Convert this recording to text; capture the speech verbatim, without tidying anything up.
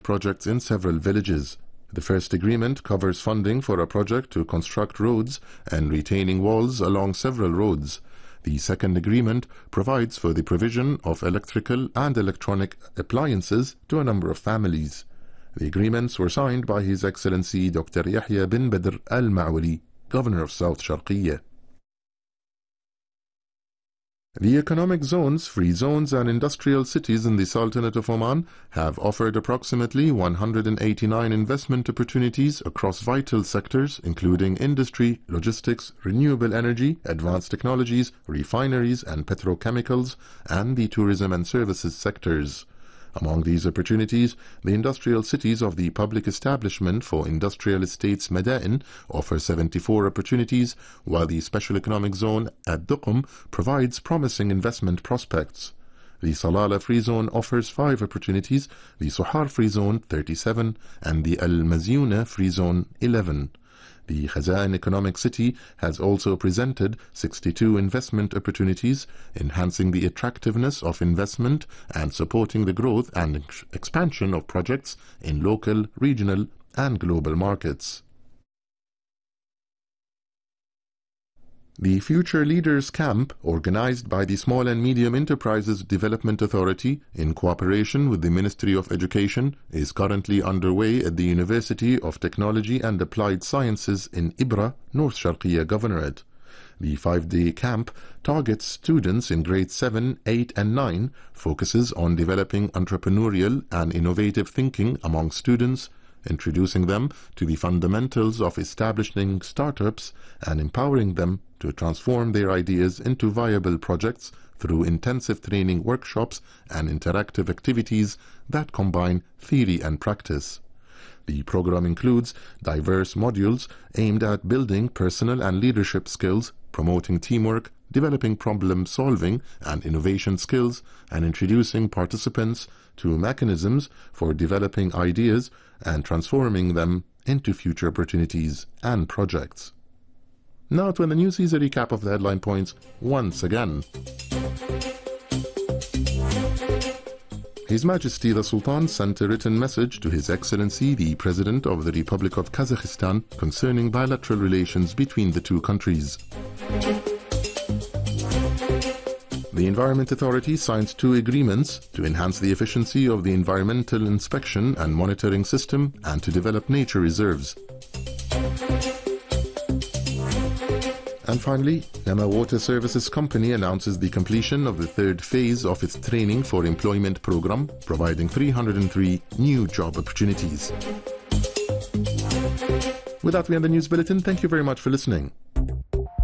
projects in several villages. The first agreement covers funding for a project to construct roads and retaining walls along several roads. The second agreement provides for the provision of electrical and electronic appliances to a number of families. The agreements were signed by His Excellency Doctor Yahya bin Badr Al-Ma'wali, Governor of South Sharqiyya. The economic zones, free zones and industrial cities in the Sultanate of Oman have offered approximately one hundred eighty-nine investment opportunities across vital sectors including industry, logistics, renewable energy, advanced technologies, refineries and petrochemicals, and the tourism and services sectors. Among these opportunities, the industrial cities of the Public Establishment for Industrial Estates Madain offer seventy-four opportunities, while the Special Economic Zone at Duqm provides promising investment prospects. The Salalah Free Zone offers five opportunities, the Suhar Free Zone thirty-seven, and the Al-Mazyuna Free Zone eleven. The Khazan Economic City has also presented sixty-two investment opportunities, enhancing the attractiveness of investment and supporting the growth and ex expansion of projects in local, regional, and global markets. The Future Leaders Camp, organized by the Small and Medium Enterprises Development Authority in cooperation with the Ministry of Education, is currently underway at the University of Technology and Applied Sciences in Ibra, North Sharqiyya Governorate. The five-day camp targets students in grades seven, eight and nine, focuses on developing entrepreneurial and innovative thinking among students, introducing them to the fundamentals of establishing startups and empowering them to transform their ideas into viable projects through intensive training workshops and interactive activities that combine theory and practice. The program includes diverse modules aimed at building personal and leadership skills, promoting teamwork, developing problem-solving and innovation skills, and introducing participants to mechanisms for developing ideas and transforming them into future opportunities and projects. Now to the news is a recap of the headline points once again. His Majesty the Sultan sent a written message to His Excellency the President of the Republic of Kazakhstan concerning bilateral relations between the two countries. The Environment Authority signed two agreements to enhance the efficiency of the environmental inspection and monitoring system and to develop nature reserves. And finally, Nema Water Services Company announces the completion of the third phase of its training for employment program, providing three hundred three new job opportunities. With that, we end the news bulletin. Thank you very much for listening.